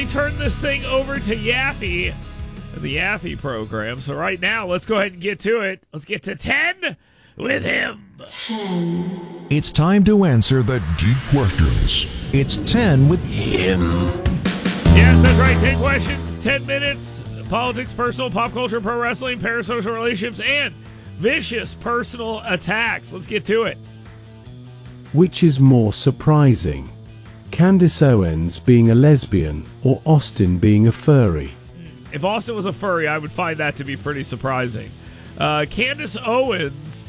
Turn this thing over to Yaffe, the Yaffe program. So right now, let's go ahead and get to it. Let's get to 10 with him. 10. It's time to answer the deep questions. It's 10 with him. Yes, that's right. 10 questions, 10 minutes. Politics, personal, pop culture, pro wrestling, parasocial relationships, and vicious personal attacks. Let's get to it. Which is more surprising? Candace Owens being a lesbian or Austin being a furry? If Austin was a furry, I would find that to be pretty surprising. Candace Owens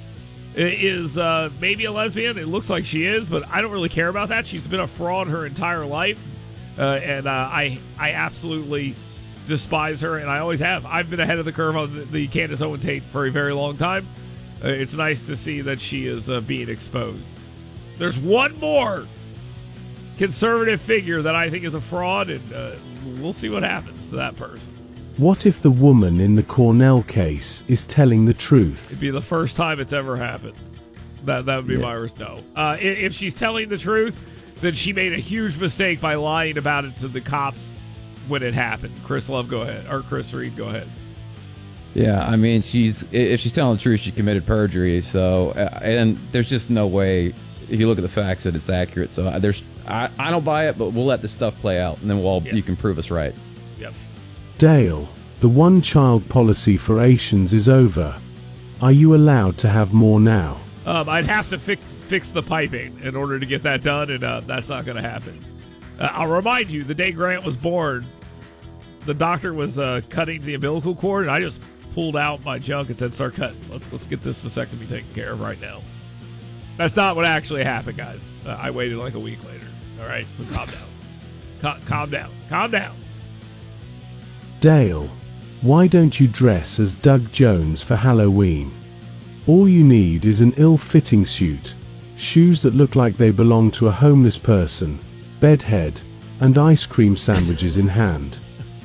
is maybe a lesbian. It looks like she is, but I don't really care about that. She's been a fraud her entire life, and I absolutely despise her, and I always have. I've been ahead of the curve on the Candace Owens hate for a very long time. It's nice to see that she is being exposed. There's one more conservative figure that I think is a fraud, and we'll see what happens to that person. What if the woman in the Cornell case is telling the truth? It'd be the first time it's ever happened. That would be my worst no. If she's telling the truth, then she made a huge mistake by lying about it to the cops when it happened. Chris Love, go ahead. Or Chris Reed, go ahead. Yeah, I mean, if she's telling the truth, she committed perjury. So, and there's just no way, if you look at the facts, that it's accurate. So I don't buy it, but we'll let this stuff play out, and then you can prove us right. Yep. Dale, the one-child policy for Asians is over. Are you allowed to have more now? I'd have to fix the piping in order to get that done, and that's not going to happen. I'll remind you, the day Grant was born, the doctor was cutting the umbilical cord, and I just pulled out my junk and said, "Start cutting. Let's get this vasectomy taken care of right now." That's not what actually happened, guys. I waited like a week later. All right, so calm down. Calm down. Calm down. Dale, why don't you dress as Doug Jones for Halloween? All you need is an ill-fitting suit, shoes that look like they belong to a homeless person, bedhead, and ice cream sandwiches in hand.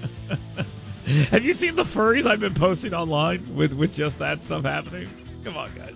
Have you seen the furries I've been posting online with just that stuff happening? Come on, guys.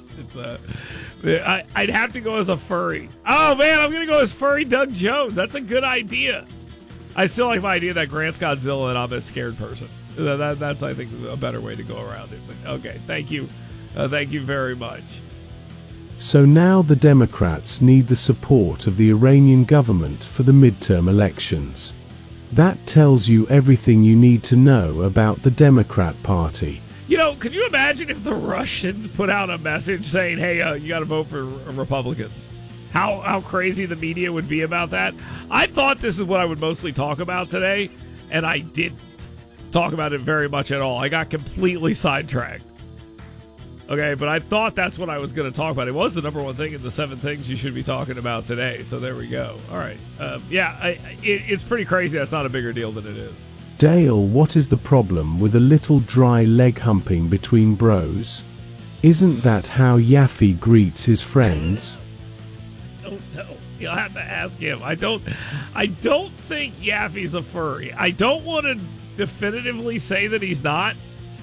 I'd have to go as a furry. Oh, man, I'm going to go as furry Doug Jones. That's a good idea. I still like my idea that Grant's Godzilla and I'm a scared person. That's, I think, a better way to go around it. But, okay, thank you. Thank you very much. So now the Democrats need the support of the Iranian government for the midterm elections. That tells you everything you need to know about the Democrat Party. You know, could you imagine if the Russians put out a message saying, hey, you got to vote for Republicans? How crazy the media would be about that? I thought this is what I would mostly talk about today, and I didn't talk about it very much at all. I got completely sidetracked. Okay, but I thought that's what I was going to talk about. It was the number one thing in the 7 things you should be talking about today, so there we go. All right. It's pretty crazy. That's not a bigger deal than it is. Dale, what is the problem with a little dry leg humping between bros? Isn't that how Yaffe greets his friends? I don't know. You'll have to ask him. I don't think Yaffe's a furry. I don't want to definitively say that he's not,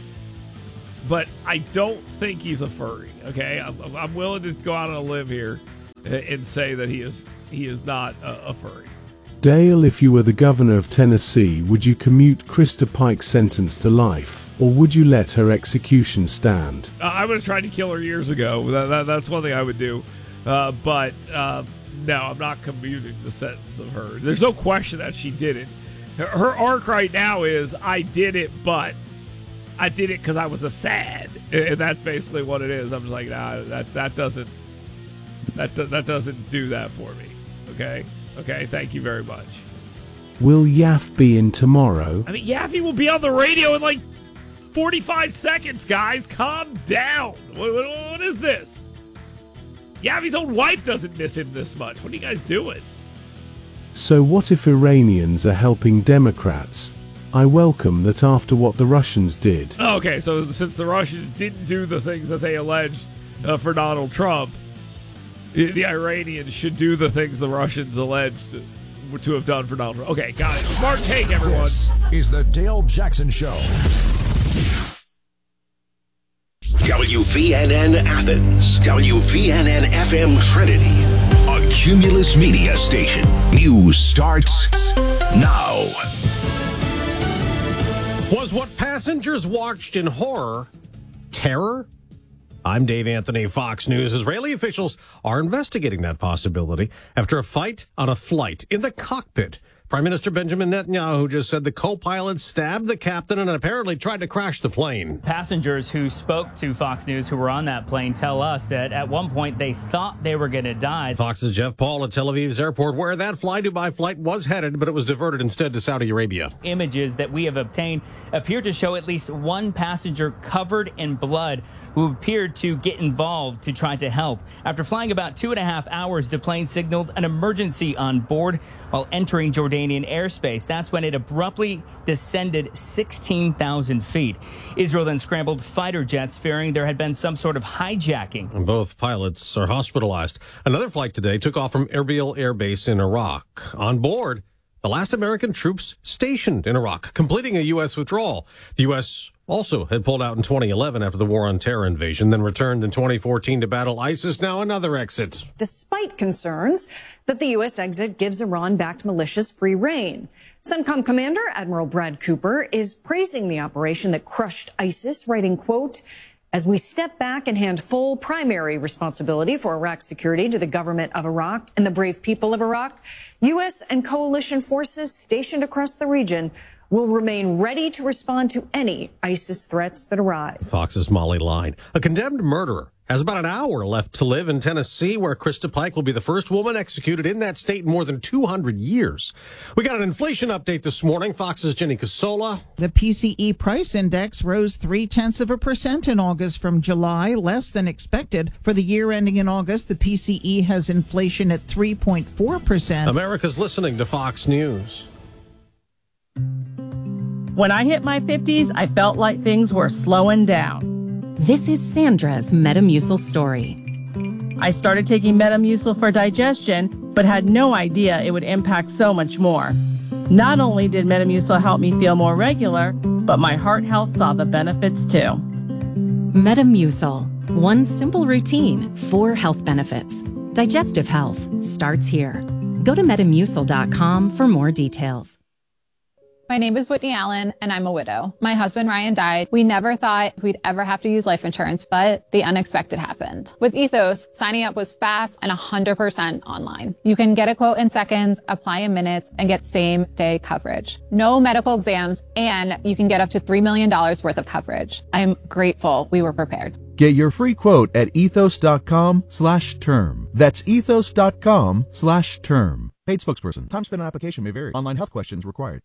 but I don't think he's a furry. Okay, I'm willing to go out on a limb here and say that he is not a furry. Dale, if you were the governor of Tennessee, would you commute Krista Pike's sentence to life, or would you let her execution stand? I would have tried to kill her years ago. That's one thing I would do. But no, I'm not commuting the sentence of her. There's no question that she did it. Her arc right now is, I did it, but I did it because I was a sad. And that's basically what it is. I'm just like, nah, that doesn't do that for me. Okay, thank you very much. Will Yaffe be in tomorrow? I mean, Yaffe will be on the radio in like 45 seconds, guys. Calm down. What is this? Yaffe's own wife doesn't miss him this much. What are you guys doing? So what if Iranians are helping Democrats? I welcome that after what the Russians did. Oh, okay, so since the Russians didn't do the things that they alleged for Donald Trump, the Iranians should do the things the Russians alleged to have done for Donald Trump. Okay, got it. Smart take, everyone. This is the Dale Jackson Show. WVNN Athens, WVNN FM Trinity, a Cumulus Media station. News starts now. Was what passengers watched in horror terror? I'm Dave Anthony, Fox News. Israeli officials are investigating that possibility after a fight on a flight in the cockpit. Prime Minister Benjamin Netanyahu just said the co-pilot stabbed the captain and apparently tried to crash the plane. Passengers who spoke to Fox News who were on that plane tell us that at one point they thought they were going to die. Fox's Jeff Paul at Tel Aviv's airport, where that Fly Dubai flight was headed, but it was diverted instead to Saudi Arabia. Images that we have obtained appear to show at least one passenger covered in blood who appeared to get involved to try to help. After flying about 2.5 hours, the plane signaled an emergency on board while entering Jordanian airspace. That's when it abruptly descended 16,000 feet. Israel then scrambled fighter jets, fearing there had been some sort of hijacking. And both pilots are hospitalized. Another flight today took off from Erbil Air Base in Iraq. On board, the last American troops stationed in Iraq, completing a U.S. withdrawal. The U.S. also had pulled out in 2011 after the war on terror invasion, then returned in 2014 to battle ISIS. Now another exit. Despite concerns that the U.S. exit gives Iran-backed militias free rein. CENTCOM Commander Admiral Brad Cooper is praising the operation that crushed ISIS, writing, quote, "As we step back and hand full primary responsibility for Iraq's security to the government of Iraq and the brave people of Iraq, U.S. and coalition forces stationed across the region will remain ready to respond to any ISIS threats that arise." Fox's Molly Line. A condemned murderer has about an hour left to live in Tennessee, where Krista Pike will be the first woman executed in that state in more than 200 years. We got an inflation update this morning. Fox's Jenny Casola. The PCE price index rose 0.3% in August from July, less than expected. For the year ending in August, the PCE has inflation at 3.4%. America's listening to Fox News. When I hit my 50s, I felt like things were slowing down. This is Sandra's Metamucil story. I started taking Metamucil for digestion, but had no idea it would impact so much more. Not only did Metamucil help me feel more regular, but my heart health saw the benefits too. Metamucil. One simple routine, 4 health benefits. Digestive health starts here. Go to Metamucil.com for more details. My name is Whitney Allen, and I'm a widow. My husband, Ryan, died. We never thought we'd ever have to use life insurance, but the unexpected happened. With Ethos, signing up was fast and 100% online. You can get a quote in seconds, apply in minutes, and get same-day coverage. No medical exams, and you can get up to $3 million worth of coverage. I'm grateful we were prepared. Get your free quote at ethos.com/term. That's ethos.com/term. Paid spokesperson. Time spent on application may vary. Online health questions required.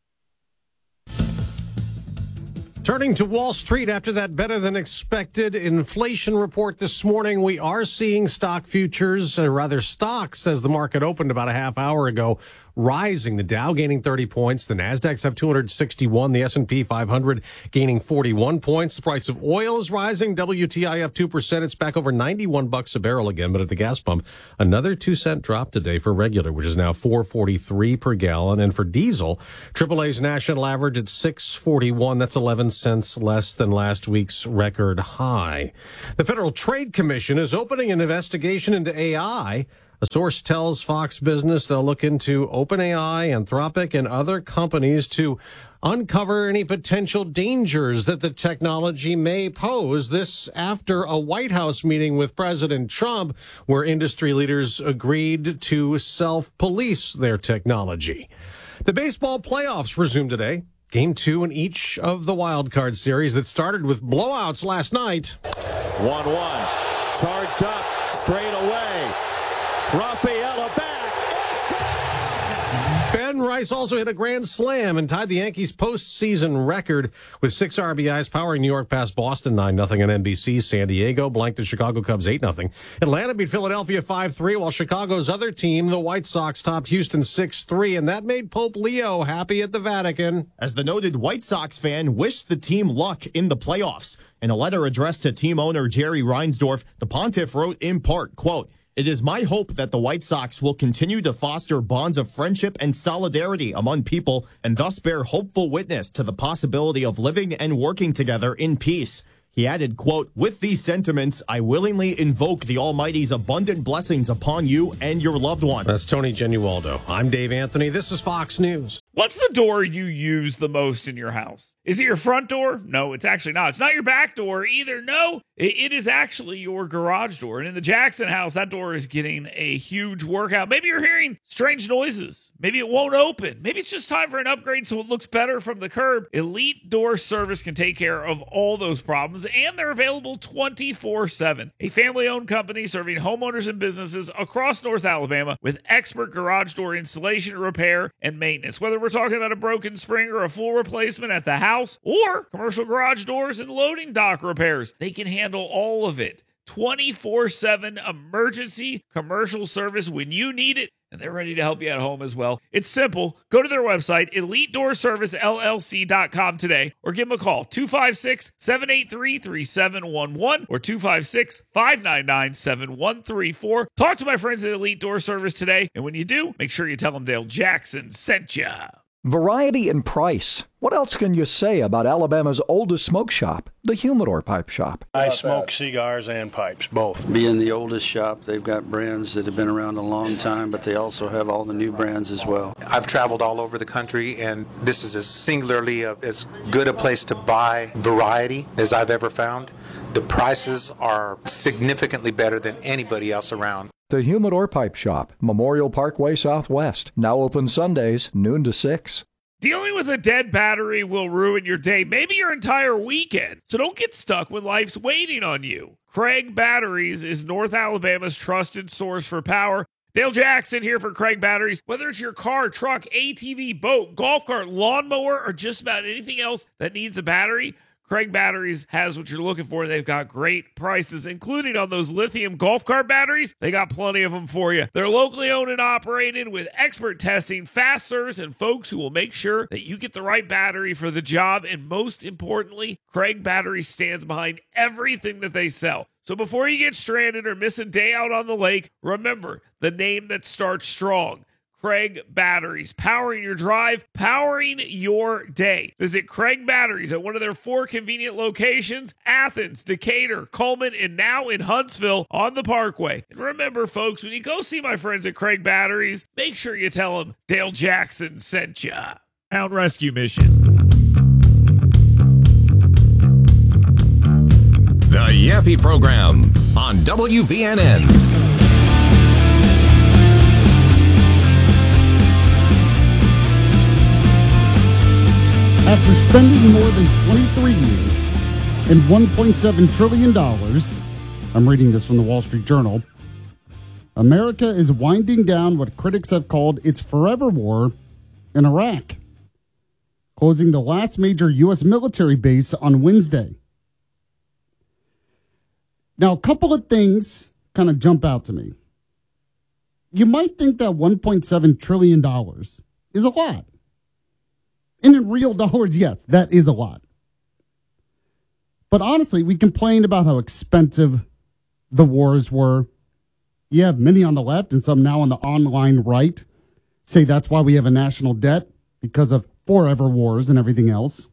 Turning to Wall Street after that better-than-expected inflation report this morning, we are seeing stock futures, or rather stocks, as the market opened about a half hour ago, rising. The Dow gaining 30 points. The Nasdaq's up 261. The S&P 500 gaining 41 points. The price of oil is rising. WTI up 2%. It's back over $91 a barrel again. But at the gas pump, another 2-cent drop today for regular, which is now $4.43 per gallon. And for diesel, AAA's national average at $6.41. That's 11 cents less than last week's record high. The Federal Trade Commission is opening an investigation into AI. A source tells Fox Business they'll look into OpenAI, Anthropic, and other companies to uncover any potential dangers that the technology may pose. This after a White House meeting with President Trump, where industry leaders agreed to self-police their technology. The baseball playoffs resume today. Game 2 in each of the wild card series that started with blowouts last night. 1-1. Charged up, straight away. Rafaela back. It's gone! Ben Rice also hit a grand slam and tied the Yankees' postseason record with 6 RBIs, powering New York past Boston 9-0 on NBC. San Diego blanked the Chicago Cubs 8-0. Atlanta beat Philadelphia 5-3, while Chicago's other team, the White Sox, topped Houston 6-3, and that made Pope Leo happy at the Vatican. As the noted White Sox fan wished the team luck in the playoffs. In a letter addressed to team owner Jerry Reinsdorf, the pontiff wrote in part, quote, "It is my hope that the White Sox will continue to foster bonds of friendship and solidarity among people and thus bear hopeful witness to the possibility of living and working together in peace." He added, quote, "With these sentiments, I willingly invoke the Almighty's abundant blessings upon you and your loved ones." That's Tony Genualdo. I'm Dave Anthony. This is Fox News. What's the door you use the most in your house? Is it your front door? No, it's actually not. It's not your back door either. No, it is actually your garage door. And in the Jackson house, that door is getting a huge workout. Maybe you're hearing strange noises. Maybe it won't open. Maybe it's just time for an upgrade so it looks better from the curb. Elite Door Service can take care of all those problems, and they're available 24/7. A family-owned company serving homeowners and businesses across North Alabama with expert garage door installation, repair, and maintenance. Whether we're talking about a broken spring or a full replacement at the house or commercial garage doors and loading dock repairs, they can handle all of it. 24/7 emergency commercial service when you need it, and they're ready to help you at home as well. It's simple. Go to their website, EliteDoorServiceLLC.com today, or give them a call, 256-783-3711 or 256-599-7134. Talk to my friends at Elite Door Service today, and when you do, make sure you tell them Dale Jackson sent you. Variety and price. What else can you say about Alabama's oldest smoke shop, the Humidor Pipe Shop? I smoke cigars and pipes, both. Being the oldest shop, they've got brands that have been around a long time, but they also have all the new brands as well. I've traveled all over the country, and this is as good a place to buy variety as I've ever found. The prices are significantly better than anybody else around. The Humidor Pipe Shop, Memorial Parkway Southwest. Now open Sundays, noon to 6. Dealing with a dead battery will ruin your day, maybe your entire weekend. So don't get stuck when life's waiting on you. Craig Batteries is North Alabama's trusted source for power. Dale Jackson here for Craig Batteries. Whether it's your car, truck, ATV, boat, golf cart, lawnmower, or just about anything else that needs a battery, Craig Batteries has what you're looking for. They've got great prices, including on those lithium golf cart batteries. They got plenty of them for you. They're locally owned and operated with expert testing, fast service, and folks who will make sure that you get the right battery for the job. And most importantly, Craig Batteries stands behind everything that they sell. So before you get stranded or miss a day out on the lake, remember the name that starts strong. Craig Batteries, powering your drive, powering your day. Visit Craig Batteries at one of their 4 convenient locations, Athens, Decatur, Coleman, and now in Huntsville on the Parkway. And remember, folks, when you go see my friends at Craig Batteries, make sure you tell them Dale Jackson sent ya. Out rescue mission. The Yappy Program on WVNN. After spending more than 23 years and $1.7 trillion, I'm reading this from the Wall Street Journal, America is winding down what critics have called its forever war in Iraq, closing the last major U.S. military base on Wednesday. Now, a couple of things kind of jump out to me. You might think that $1.7 trillion is a lot. And in real dollars, yes, that is a lot. But honestly, we complained about how expensive the wars were. You have many on the left and some now on the online right say that's why we have a national debt, because of forever wars and everything else.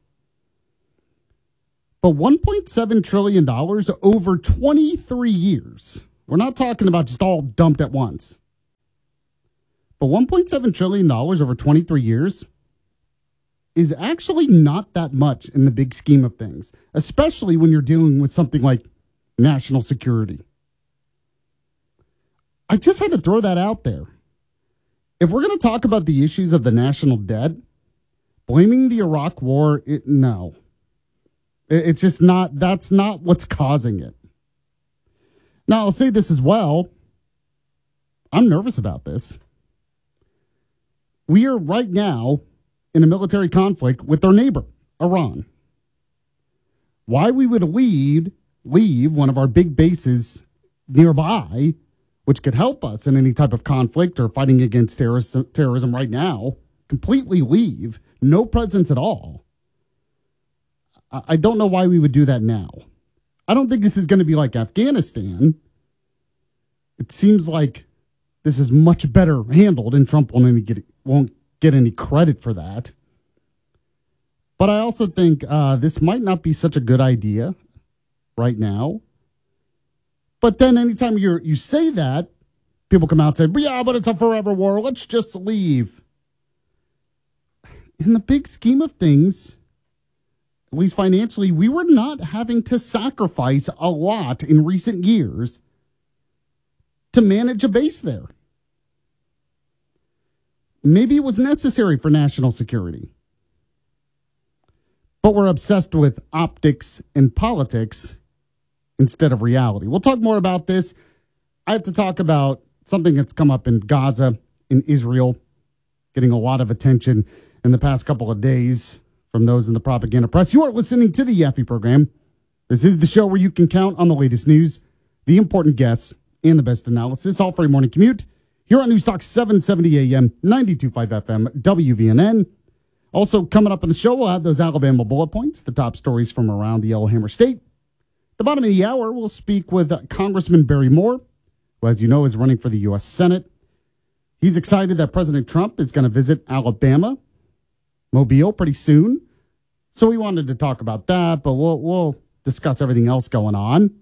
But $1.7 trillion over 23 years. We're not talking about just all dumped at once. But $1.7 trillion over 23 years is actually not that much in the big scheme of things, especially when you're dealing with something like national security. I just had to throw that out there. If we're going to talk about the issues of the national debt, blaming the Iraq war, no. It's just not, that's not what's causing it. Now, I'll say this as well. I'm nervous about this. We are right now in a military conflict with our neighbor, Iran. Why we would leave one of our big bases nearby, which could help us in any type of conflict or fighting against terrorism right now, completely leave, no presence at all. I don't know why we would do that now. I don't think this is going to be like Afghanistan. It seems like this is much better handled, and Trump won't get any credit for that. But I also think this might not be such a good idea right now. But then anytime you say that, people come out and say, yeah, but it's a forever war. Let's just leave. in the big scheme of things, at least financially, we were not having to sacrifice a lot in recent years to manage a base there. Maybe it was necessary for national security. But we're obsessed with optics and politics instead of reality. We'll talk more about this. I have to talk about something that's come up in Gaza, in Israel, getting a lot of attention in the past couple of days from those in the propaganda press. You are listening to the Yaffe program. This is the show where you can count on the latest news, the important guests, and the best analysis, all for your morning commute. Here on News Talk 770 AM, 92.5 FM, WVNN. Also, coming up on the show, we'll have those Alabama bullet points, the top stories from around the Yellowhammer State. At the bottom of the hour, we'll speak with Congressman Barry Moore, who, as you know, is running for the U.S. Senate. He's excited that President Trump is going to visit Alabama, Mobile, pretty soon. So we wanted to talk about that, but we'll discuss everything else going on.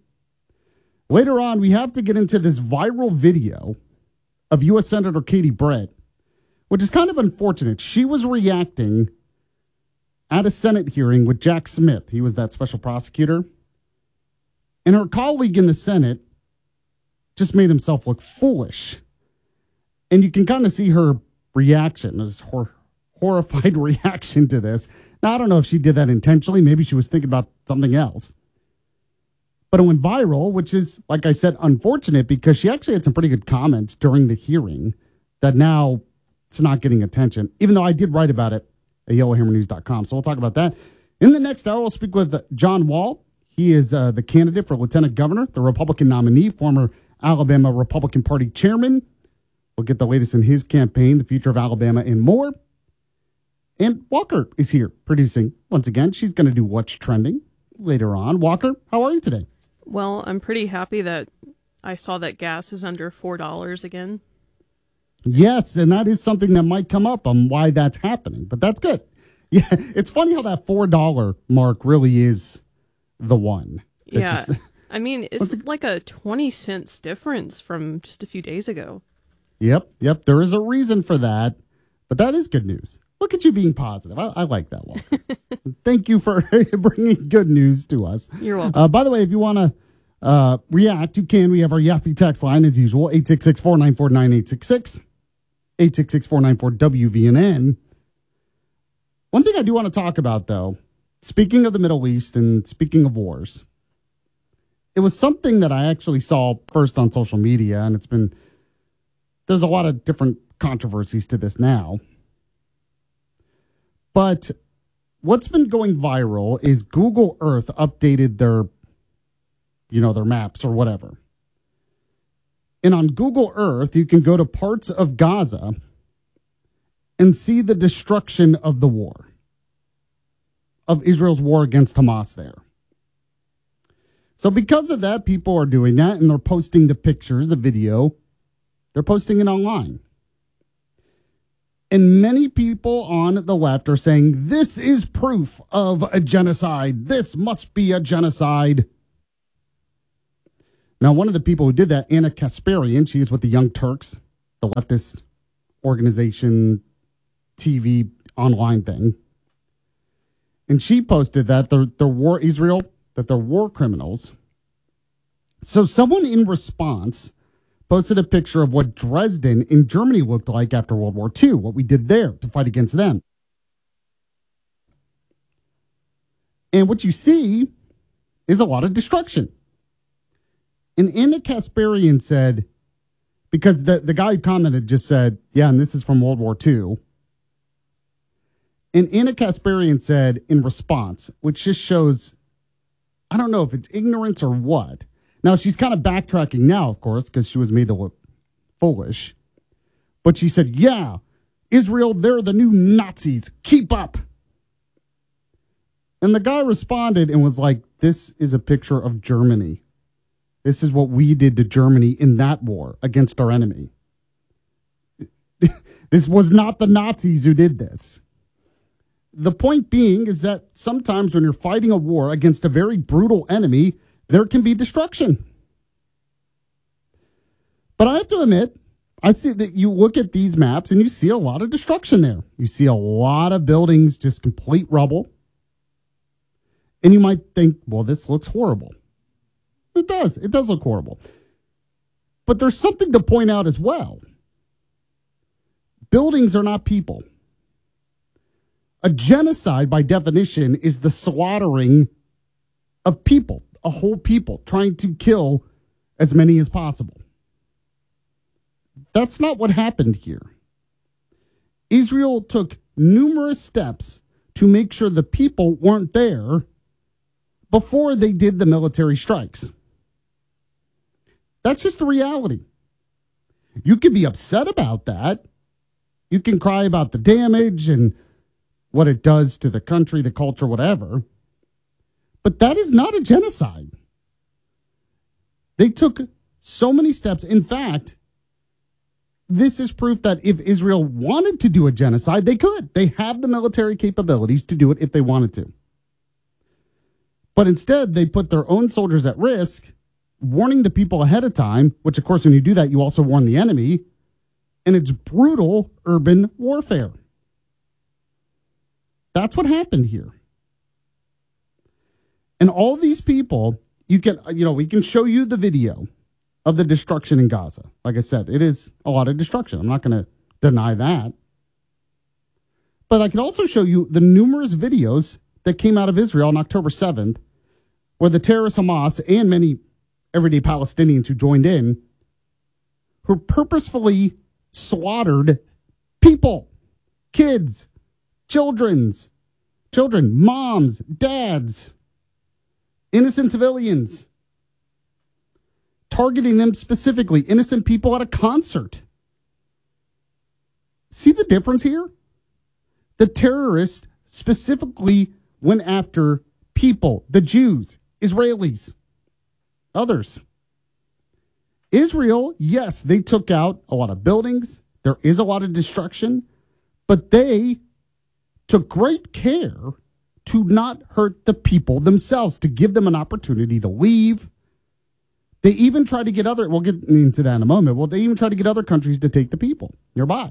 Later on, we have to get into this viral video of U.S. Senator Katie Britt, which is kind of unfortunate. She was reacting at a Senate hearing with Jack Smith. He was that special prosecutor. And her colleague in the Senate just made himself look foolish. And you can kind of see her reaction, this horrified reaction to this. Now, I don't know if she did that intentionally. Maybe she was thinking about something else. But it went viral, which is, like I said, unfortunate because she actually had some pretty good comments during the hearing that now it's not getting attention, even though I did write about it at yellowhammernews.com. So we'll talk about that. In the next hour, we'll speak with John Wall. He is the candidate for lieutenant governor, the Republican nominee, former Alabama Republican Party chairman. We'll get the latest in his campaign, the future of Alabama, and more. And Walker is here producing. Once again, she's going to do What's Trending later on. Walker, how are you today? Well, I'm pretty happy that I saw that gas is under $4 again. Yes, and that is something that might come up on why that's happening, but that's good. Yeah, it's funny how that $4 mark really is the one. Yeah, I mean, it's like a 20 cents difference from just a few days ago. Yep, there is a reason for that, but that is good news. Look at you being positive. I like that one. Thank you for bringing good news to us. You're welcome. By the way, if you want to react, you can. We have our Yaffe text line as usual, 866-494-9866, 866-494-WVNN. One thing I do want to talk about, though, speaking of the Middle East and speaking of wars, it was something that I actually saw first on social media, and there's a lot of different controversies to this now. But what's been going viral is Google Earth updated their maps or whatever. And on Google Earth, you can go to parts of Gaza and see the destruction of the war, of Israel's war against Hamas there. So because of that, people are doing that, and they're posting the pictures, the video. They're posting it online. And many people on the left are saying, this is proof of a genocide. This must be a genocide. Now, one of the people who did that, Anna Kasparian, she's with the Young Turks, the leftist organization, TV, online thing. And she posted that they're war criminals. So someone in response posted a picture of what Dresden in Germany looked like after World War II, what we did there to fight against them. And what you see is a lot of destruction. And Anna Kasparian said, because the guy who commented just said, yeah, and this is from World War II. And Anna Kasparian said in response, which just shows, I don't know if it's ignorance or what. Now, she's kind of backtracking now, of course, because she was made to look foolish. But she said, yeah, Israel, they're the new Nazis. Keep up. And the guy responded and was like, this is a picture of Germany. This is what we did to Germany in that war against our enemy. This was not the Nazis who did this. The point being is that sometimes when you're fighting a war against a very brutal enemy, there can be destruction. But I have to admit, I see that you look at these maps and you see a lot of destruction there. You see a lot of buildings, just complete rubble. And you might think, well, this looks horrible. It does. It does look horrible. But there's something to point out as well. Buildings are not people. A genocide, by definition, is the slaughtering of people, a whole people, trying to kill as many as possible. That's not what happened here. Israel took numerous steps to make sure the people weren't there before they did the military strikes. That's just the reality. You can be upset about that. You can cry about the damage and what it does to the country, the culture, whatever. But that is not a genocide. They took so many steps. In fact, this is proof that if Israel wanted to do a genocide, they could. They have the military capabilities to do it if they wanted to. But instead, they put their own soldiers at risk, warning the people ahead of time, which, of course, when you do that, you also warn the enemy. And it's brutal urban warfare. That's what happened here. And all these people, we can show you the video of the destruction in Gaza. Like I said, it is a lot of destruction. I'm not going to deny that. But I can also show you the numerous videos that came out of Israel on October 7th, where the terrorist Hamas and many everyday Palestinians who joined in, who purposefully slaughtered people, kids, children, moms, dads, innocent civilians, targeting them specifically, innocent people at a concert. See the difference here? The terrorists specifically went after people, the Jews, Israelis, others. Israel, yes, they took out a lot of buildings. There is a lot of destruction, but they took great care to not hurt the people themselves, to give them an opportunity to leave. They even tried to get we'll get into that in a moment. Well, they even tried to get other countries to take the people nearby.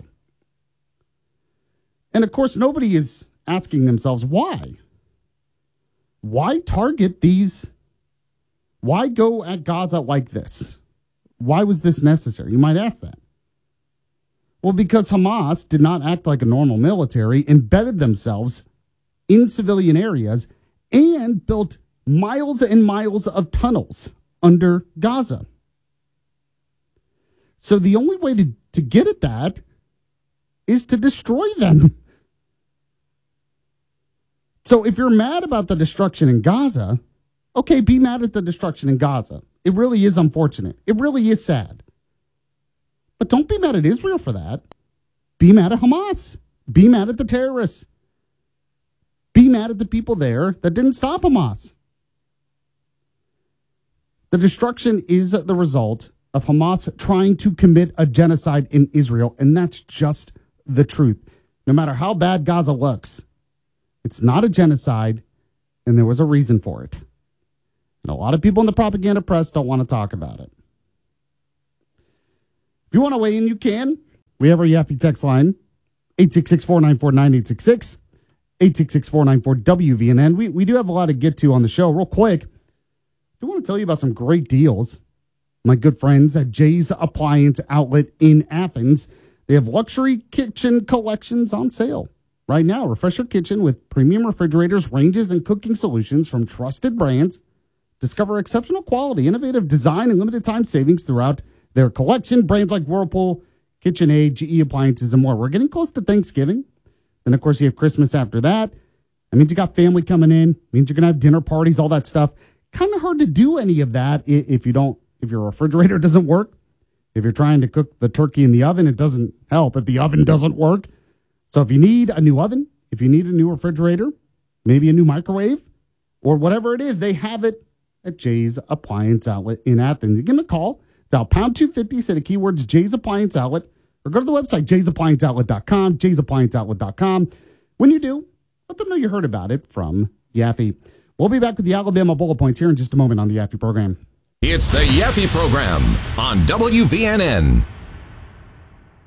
And of course, nobody is asking themselves why. Why target these? Why go at Gaza like this? Why was this necessary? You might ask that. Well, because Hamas did not act like a normal military, embedded themselves in civilian areas, and built miles and miles of tunnels under Gaza. So the only way to get at that is to destroy them. So if you're mad about the destruction in Gaza, okay, be mad at the destruction in Gaza. It really is unfortunate. It really is sad. But don't be mad at Israel for that. Be mad at Hamas. Be mad at the terrorists. Be mad at the people there that didn't stop Hamas. The destruction is the result of Hamas trying to commit a genocide in Israel, and that's just the truth. No matter how bad Gaza looks, it's not a genocide, and there was a reason for it. And a lot of people in the propaganda press don't want to talk about it. If you want to weigh in, you can. We have our Yaffe text line, 866-494-9866, 866-494-WVNN. We do have a lot to get to on the show. Real quick, I want to tell you about some great deals. My good friends at Jay's Appliance Outlet in Athens. They have luxury kitchen collections on sale. Right now, refresh your kitchen with premium refrigerators, ranges, and cooking solutions from trusted brands. Discover exceptional quality, innovative design, and limited time savings throughout their collection. Brands like Whirlpool, KitchenAid, GE Appliances, and more. We're getting close to Thanksgiving. Then, of course, you have Christmas after that. That means you got family coming in. It means you're going to have dinner parties, all that stuff. Kind of hard to do any of that if your refrigerator doesn't work. If you're trying to cook the turkey in the oven, it doesn't help if the oven doesn't work. So if you need a new oven, if you need a new refrigerator, maybe a new microwave, or whatever it is, they have it at Jay's Appliance Outlet in Athens. You give them a call. Dial pound 250, say the keywords Jay's Appliance Outlet, or go to the website, jaysapplianceoutlet.com, jaysapplianceoutlet.com. When you do, let them know you heard about it from Yaffe. We'll be back with the Alabama Bullet Points here in just a moment on the Yaffe program. It's the Yaffe program on WVNN.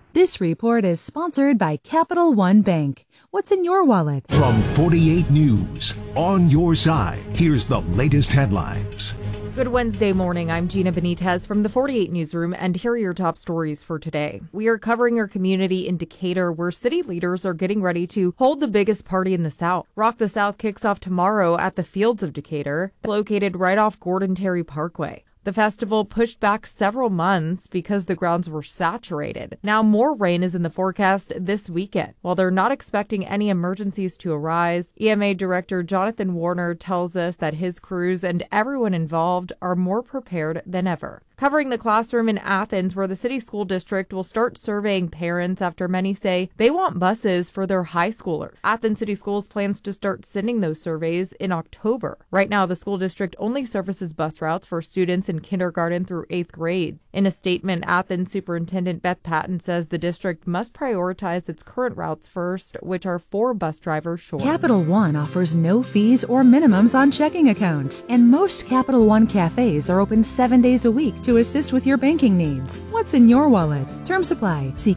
This report is sponsored by Capital One Bank. What's in your wallet? From 48 News, on your side, here's the latest headlines. Good Wednesday morning. I'm Gina Benitez from the 48 Newsroom, and here are your top stories for today. We are covering our community in Decatur, where city leaders are getting ready to hold the biggest party in the South. Rock the South kicks off tomorrow at the Fields of Decatur, located right off Gordon Terry Parkway. The festival pushed back several months because the grounds were saturated. Now more rain is in the forecast this weekend. While they're not expecting any emergencies to arise, EMA Director Jonathan Warner tells us that his crews and everyone involved are more prepared than ever. Covering the classroom in Athens, where the city school district will start surveying parents after many say they want buses for their high schoolers. Athens City Schools plans to start sending those surveys in October. Right now, the school district only surfaces bus routes for students in kindergarten through 8th grade. In a statement, Athens Superintendent Beth Patton says the district must prioritize its current routes first, which are 4 bus drivers short. Capital One offers no fees or minimums on checking accounts, and most Capital One cafes are open 7 days a week to assist with your banking needs. What's in your wallet? Terms apply. See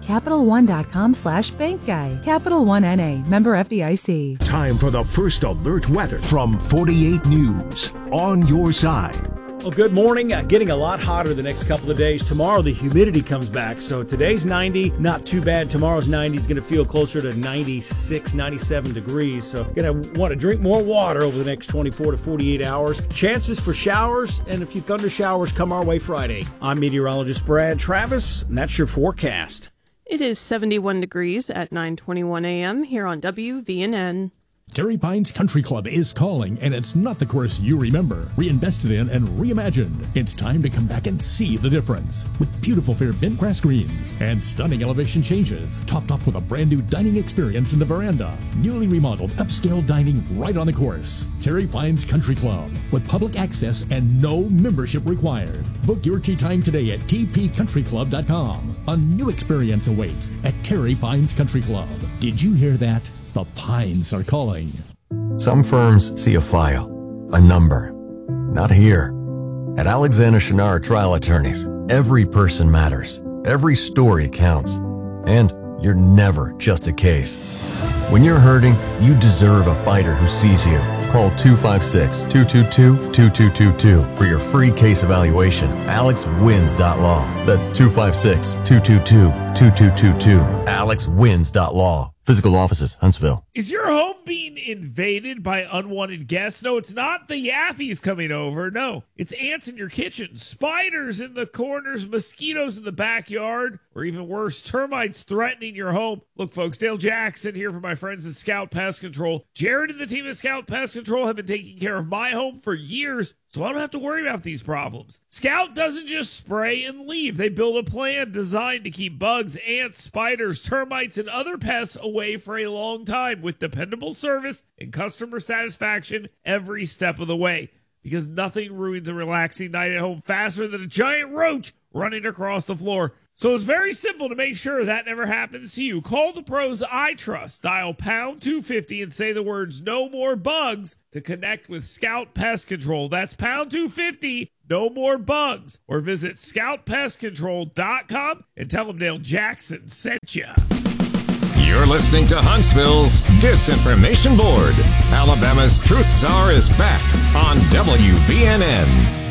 CapitalOne.com/bankguy. Capital One N.A. Member FDIC. Time for the first alert weather from 48 News, on your side. Well, good morning. Getting a lot hotter the next couple of days. Tomorrow, the humidity comes back. So today's 90, not too bad. Tomorrow's 90 is going to feel closer to 96, 97 degrees. So going to want to drink more water over the next 24 to 48 hours. Chances for showers and a few thunder showers come our way Friday. I'm meteorologist Brad Travis, and that's your forecast. It is 71 degrees at 9:21 a.m. here on WVNN. Terry Pines Country Club is calling, and it's not the course you remember. Reinvested in and reimagined. It's time to come back and see the difference. With beautiful fair bent grass greens and stunning elevation changes, topped off with a brand new dining experience in the veranda. Newly remodeled upscale dining right on the course. Terry Pines Country Club, with public access and no membership required. Book your tea time today at tpcountryclub.com. A new experience awaits at Terry Pines Country Club. Did you hear that? The Pines are calling. Some firms see a file, a number. Not here. At Alexander Shinara Trial Attorneys, every person matters. Every story counts. And you're never just a case. When you're hurting, you deserve a fighter who sees you. Call 256-222-2222 for your free case evaluation. AlexWins.law. That's 256-222-2222. AlexWins.law. Physical offices, Huntsville. Is your home being invaded by unwanted guests? No, it's not the Yaffies coming over. No, it's ants in your kitchen, spiders in the corners, mosquitoes in the backyard, or even worse, termites threatening your home. Look, folks, Dale Jackson here for my friends at Scout Pest Control. Jared and the team at Scout Pest Control have been taking care of my home for years, so I don't have to worry about these problems. Scout doesn't just spray and leave. They build a plan designed to keep bugs, ants, spiders, termites, and other pests away for a long time with dependable service and customer satisfaction every step of the way. Because nothing ruins a relaxing night at home faster than a giant roach running across the floor. So it's very simple to make sure that never happens to you. Call the pros I trust. Dial pound 250 and say the words "no more bugs" to connect with Scout Pest Control. That's pound 250, no more bugs. Or visit scoutpestcontrol.com and tell them Dale Jackson sent you. You're listening to Huntsville's Disinformation Board. Alabama's Truth Czar is back on WVNN.